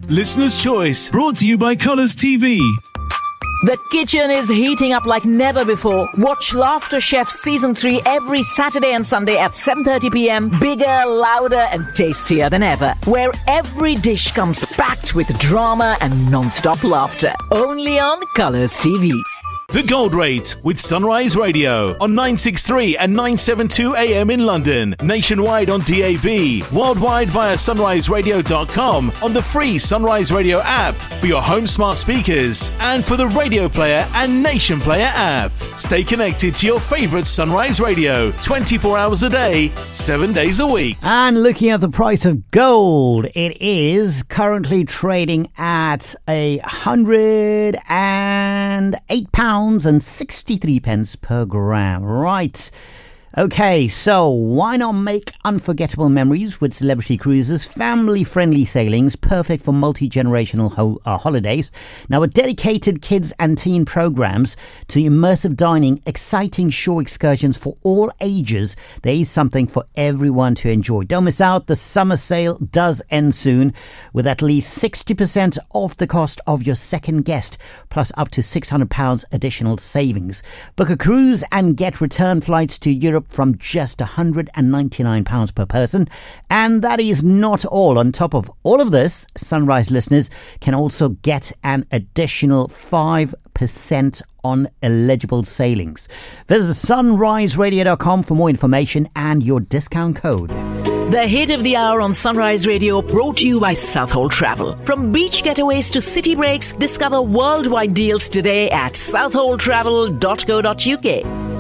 Listener's Choice, brought to you by Colours TV. The kitchen is heating up like never before. Watch Laughter Chef Season 3 every Saturday and Sunday at 7:30 p.m. Bigger, louder and tastier than ever. Where every dish comes packed with drama and non-stop laughter. Only on Colours TV. The Gold Rate with Sunrise Radio on 963 and 972 AM in London, nationwide on DAB, worldwide via sunriseradio.com, on the free Sunrise Radio app for your home smart speakers and for the Radio Player and Nation Player app. Stay connected to your favourite Sunrise Radio 24 hours a day, 7 days a week. And looking at the price of gold, it is currently trading at £108 and 63 pence per gram. Right. Okay, so why not make unforgettable memories with Celebrity Cruises, family-friendly sailings, perfect for multi-generational holidays. Now, with dedicated kids and teen programs to immersive dining, exciting shore excursions for all ages, there is something for everyone to enjoy. Don't miss out. The summer sale does end soon with at least 60% off the cost of your second guest, plus up to £600 additional savings. Book a cruise and get return flights to Europe from just £199 per person. And that is not all. On top of all of this, Sunrise listeners can also get an additional 5% on eligible sailings. Visit sunriseradio.com for more information and your discount code. The hit of the hour on Sunrise Radio, brought to you by Southhold Travel. From beach getaways to city breaks, discover worldwide deals today at southholdtravel.co.uk.